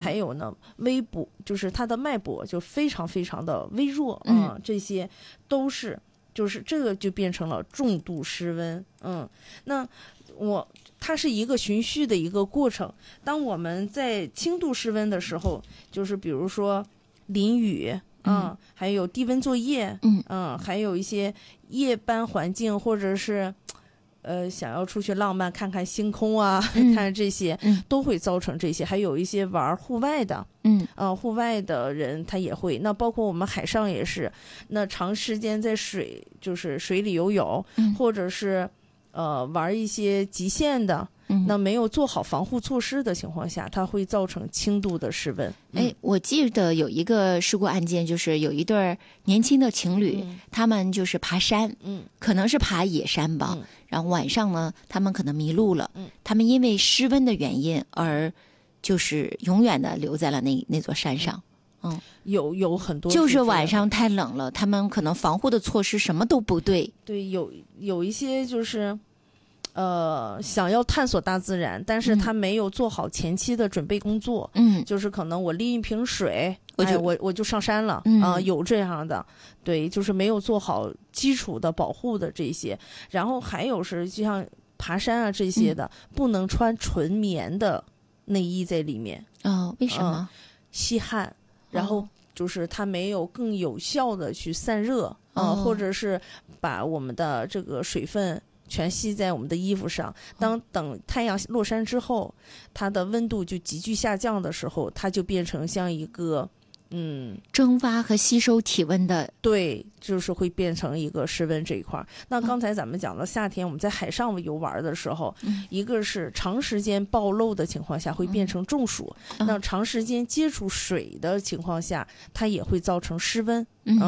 还有呢微搏，就是它的脉搏就非常非常的微弱这些都是就是这个就变成了重度湿温。那它是一个循序的一个过程。当我们在轻度湿温的时候，就是比如说淋雨还有低温作业还有一些夜班环境，或者是想要出去浪漫看看星空啊看这些都会造成这些。还有一些玩户外的户外的人他也会，那包括我们海上也是，那长时间在就是水里游泳或者是玩一些极限的那没有做好防护措施的情况下，它会造成轻度的湿温。 我记得有一个事故案件，就是有一对年轻的情侣他们就是爬山可能是爬野山吧然后晚上呢他们可能迷路了他们因为湿温的原因而就是永远的留在了那座山上有很多就是晚上太冷了，他们可能防护的措施什么都不对。 对，有一些就是想要探索大自然，但是他没有做好前期的准备工作就是可能我拎一瓶水我就上山了有这样的。对，就是没有做好基础的保护的这些。然后还有是就像爬山啊这些的不能穿纯棉的内衣在里面为什么？ 吸汗，然后就是它没有更有效的去散热或者是把我们的这个水分全吸在我们的衣服上。等太阳落山之后，它的温度就急剧下降的时候，它就变成像一个蒸发和吸收体温的。 对，就是会变成一个湿温这一块。那刚才咱们讲到夏天我们在海上游玩的时候一个是长时间暴露的情况下会变成中暑那长时间接触水的情况下它也会造成湿温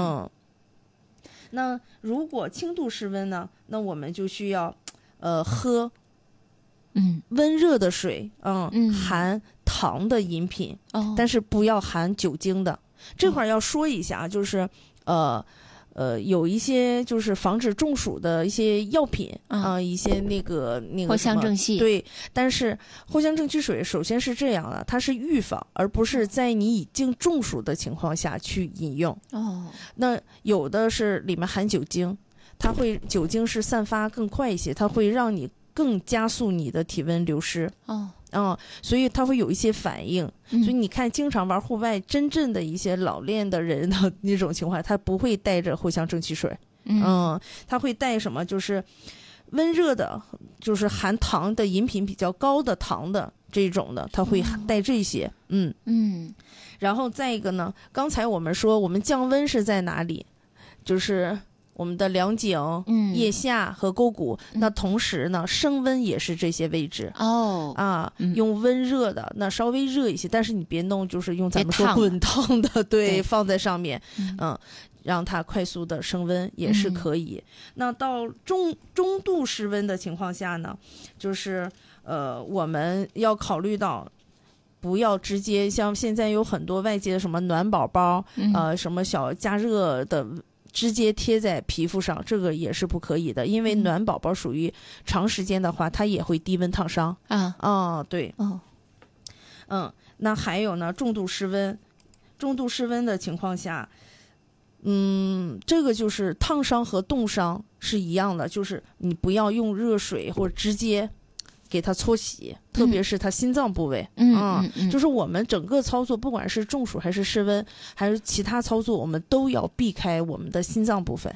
那如果轻度湿温呢，那我们就需要喝温热的水含糖的饮品但是不要含酒精的。这块要说一下就是有一些就是防止中暑的一些药品一些那个藿香正气。 对，但是藿香正气水首先是这样的，它是预防，而不是在你已经中暑的情况下去饮用那有的是里面含酒精，酒精是散发更快一些，它会让你更加速你的体温流失所以它会有一些反应所以你看经常玩户外真正的一些老练的人的那种情况，他不会带着藿香正气水他会带什么就是温热的，就是含糖的饮品比较高的糖的这种的，他会带这些然后再一个呢，刚才我们说我们降温是在哪里，就是我们的梁颈腋下和沟骨那同时呢升温也是这些位置用温热的那稍微热一些，但是你别弄就是用咱们说滚烫的对放在上面让它快速的升温也是可以那到中度湿温的情况下呢，就是我们要考虑到不要直接像现在有很多外界的什么暖宝宝什么小加热的直接贴在皮肤上，这个也是不可以的，因为暖宝宝属于长时间的话它也会低温烫伤对那还有呢重度湿温的情况下这个就是烫伤和冻伤是一样的，就是你不要用热水或者直接给它搓洗特别是它心脏部位就是我们整个操作不管是中暑还是湿温还是其他操作我们都要避开我们的心脏部分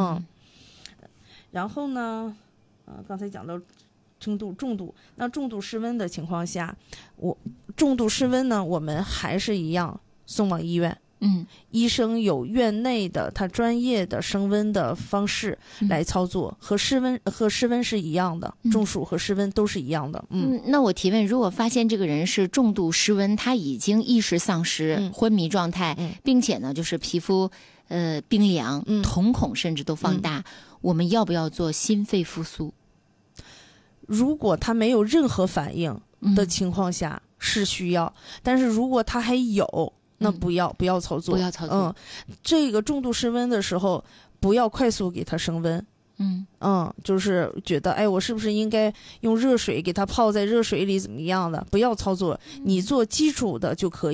然后呢刚才讲到重度那重度湿温的情况下重度湿温呢我们还是一样送往医院医生有院内的他专业的升温的方式来操作和湿温是一样的中暑和湿温都是一样的那我提问，如果发现这个人是重度湿温，他已经意识丧失昏迷状态并且呢就是皮肤冰凉瞳孔甚至都放大我们要不要做心肺复苏？ 如果他没有任何反应的情况下是需要但是如果他还有那不要操作这个重度湿温的时候不要快速给它升温就是觉得我是不是应该用热水给它泡在热水里怎么样的，不要操作你做基础的就可以